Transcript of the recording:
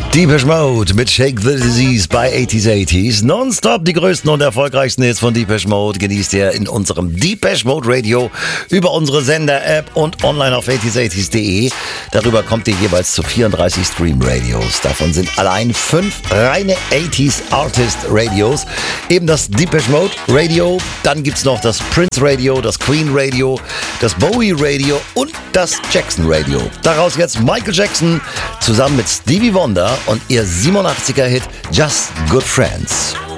Depeche Mode mit Shake the Disease bei 80s. Nonstop die größten und erfolgreichsten Hits von Depeche Mode genießt ihr in unserem Depeche Mode Radio über unsere Sender-App und online auf 80s.de. Darüber kommt ihr jeweils zu 34 Stream-Radios. Davon sind allein 5 reine 80s Artist Radios. Eben das Depeche Mode Radio, dann gibt's noch das Prince Radio, das Queen Radio, das Bowie Radio und das Jackson Radio. Daraus jetzt Michael Jackson zusammen mit Stevie Wonder und ihr 87er-Hit Just Good Friends.